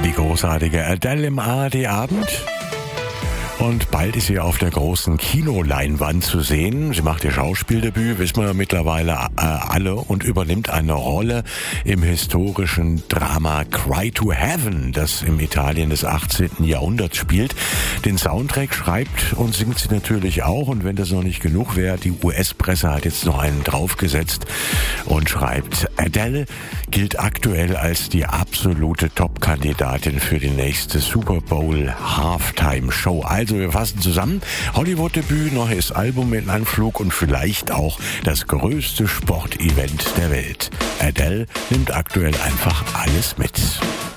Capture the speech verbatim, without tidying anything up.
Die großartige Adele im A R D-Abend. Und bald ist sie auf der großen Kinoleinwand zu sehen. Sie macht ihr Schauspieldebüt, wissen wir mittlerweile äh, alle, und übernimmt eine Rolle im historischen Drama Cry to Heaven, das im Italien des achtzehnten Jahrhunderts spielt. Den Soundtrack schreibt und singt sie natürlich auch. Und wenn das noch nicht genug wäre, die U S-Presse hat jetzt noch einen draufgesetzt und schreibt, Adele gilt aktuell als die absolute Top-Kandidatin für die nächste Super Bowl Halftime Show. Also wir fassen zusammen: Hollywood-Debüt, neues Album in Anflug und vielleicht auch das größte Sportevent der Welt. Adele nimmt aktuell einfach alles mit.